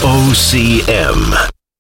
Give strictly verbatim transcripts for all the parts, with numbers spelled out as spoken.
O C M.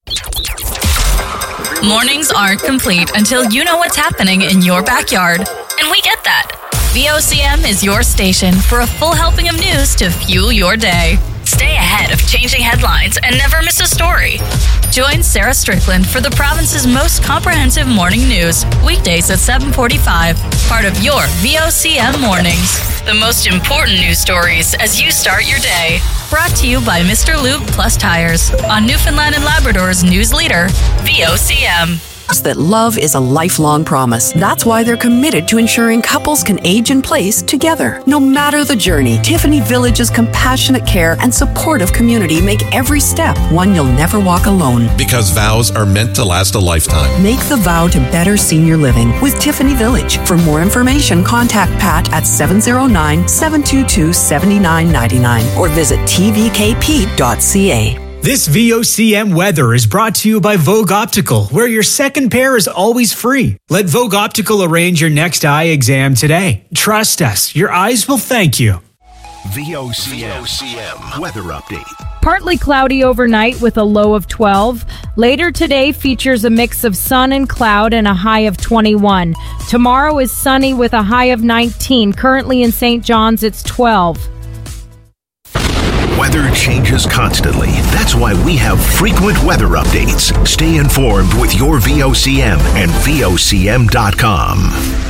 Mornings aren't complete until you know what's happening in your backyard. And we get that. V O C M is your station for a full helping of news to fuel your day. Stay ahead of changing headlines and never miss a story. Join Sarah Strickland for the province's most comprehensive morning news, weekdays at seven forty-five, part of your V O C M Mornings. The most important news stories as you start your day. Brought to you by Mister Lube Plus Tires on Newfoundland and Labrador's news leader, V O C M. That love is a lifelong promise. That's why they're committed to ensuring couples can age in place together. No matter the journey, Tiffany Village's compassionate care and supportive community make every step one you'll never walk alone. Because vows are meant to last a lifetime. Make the vow to better senior living with Tiffany Village. For more information, contact Pat at seven oh nine, seven two two, seven nine nine nine or visit t v k p dot c a. This V O C M weather is brought to you by Vogue Optical, where your second pair is always free. Let Vogue Optical arrange your next eye exam today. Trust us, your eyes will thank you. V O C M weather update. Partly cloudy overnight with a low of twelve. Later today features a mix of sun and cloud and a high of twenty-one. Tomorrow is sunny with a high of nineteen. Currently in Saint John's, it's twelve. Weather changes constantly. That's why we have frequent weather updates. Stay informed with your V O C M and V O C M dot com.